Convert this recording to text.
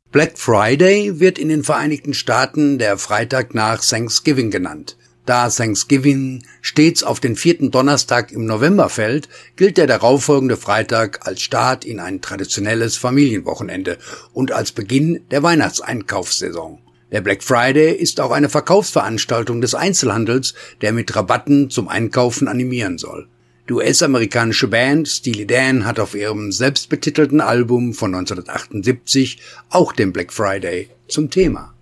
Black Friday wird in den Vereinigten Staaten der Freitag nach Thanksgiving genannt. Da Thanksgiving stets auf den 4. Donnerstag im November fällt, gilt der darauffolgende Freitag als Start in ein traditionelles Familienwochenende und als Beginn der Weihnachtseinkaufssaison. Der Black Friday ist auch eine Verkaufsveranstaltung des Einzelhandels, der mit Rabatten zum Einkaufen animieren soll. Die US-amerikanische Band Steely Dan hat auf ihrem selbstbetitelten Album von 1978 auch den Black Friday zum Thema.